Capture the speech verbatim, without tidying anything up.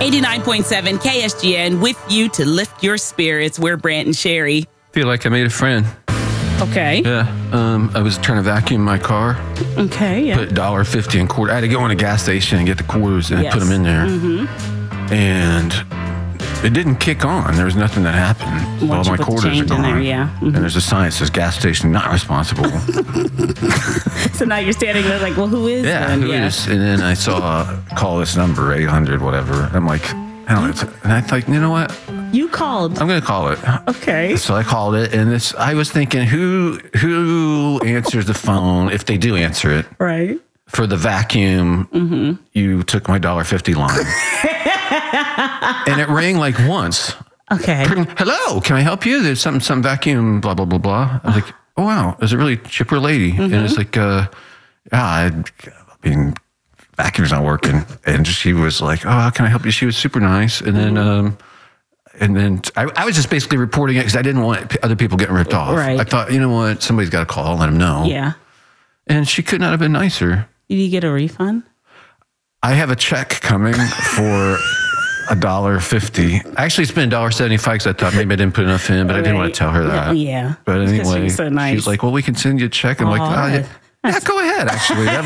eighty-nine point seven K S G N with you to lift your spirits. We're Brant and Sherry. Feel like I made a friend. Okay. Yeah. Um, I was trying to vacuum my car. Okay. Yeah. Put one dollar fifty in quarter. I had to go in a gas station and get the quarters and Yes. put them in there. Mm-hmm. And it didn't kick on. There was nothing that happened. Once All you my put the quarters are change in gone. there, yeah. Mhm. And there's a sign that says gas station not responsible. So now you're standing there like, well, who is? Yeah, then? who is? And then I saw call this number eight hundred whatever. I'm like, I don't know. And I thought, you know what? You called. I'm gonna call it. Okay. So I called it, and this I was thinking, who who answers the phone if they do answer it? Right. For the vacuum, Mm-hmm. you took my one dollar fifty line, and it rang like once. Okay. Hello, can I help you? There's some some vacuum, blah blah blah blah. I was like, oh wow, there's a really chipper lady, Mm-hmm. and it's like, uh, yeah, I, I mean, vacuum's not working, and she was like, oh, how can I help you? She was super nice, and then. Um, And then I, I was just basically reporting it because I didn't want p- other people getting ripped off. Right. I thought, you know what, somebody's got to call and let them know. Yeah. And she could not have been nicer. Did you get a refund? I have a check coming for a dollar fifty. Actually, it's been a dollar seventy-five because I thought maybe I didn't put enough in, but I didn't want to tell her that. Yeah. But Because she anyway, was so nice. she's like, well, we can send you a check. I'm like, Aw, oh, yeah, that's- yeah, go ahead. Actually, that'd